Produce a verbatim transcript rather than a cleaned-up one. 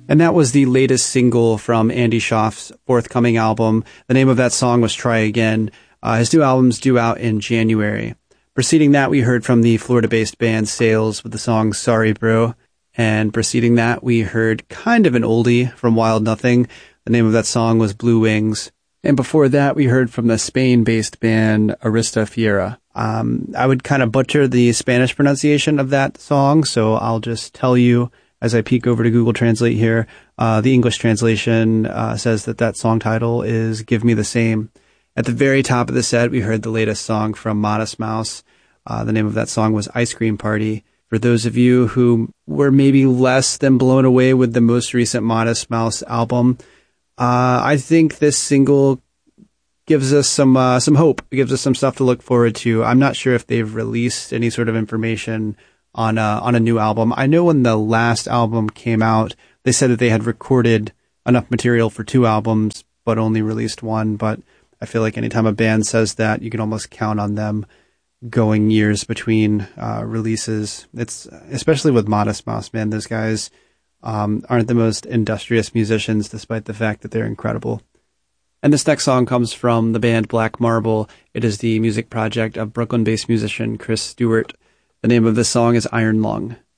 And that was the latest single from Andy Schaaf's forthcoming album. The name of that song was Try Again. Uh, his new album's due out in January. Preceding that, we heard from the Florida-based band Sales with the song Sorry Bro. And preceding that, we heard kind of an oldie from Wild Nothing. The name of that song was Blue Wings. And before that, we heard from the Spain-based band Arista Fiera. Um, I would kind of butcher the Spanish pronunciation of that song, so I'll just tell you as I peek over to Google Translate here. Uh, the English translation uh, says that that song title is Give Me the Same. At the very top of the set, we heard the latest song from Modest Mouse. Uh, the name of that song was Ice Cream Party. For those of you who were maybe less than blown away with the most recent Modest Mouse album, uh, I think this single gives us some uh, some hope. It gives us some stuff to look forward to. I'm not sure if they've released any sort of information on a, on a new album. I know when the last album came out, they said that they had recorded enough material for two albums, but only released one. But I feel like anytime a band says that, you can almost count on them going years between uh, releases. It's especially with Modest Mouse, man. Those guys um, aren't the most industrious musicians, despite the fact that they're incredible. And this next song comes from the band Black Marble. It is the music project of Brooklyn-based musician Chris Stewart. The name of this song is Iron Lung.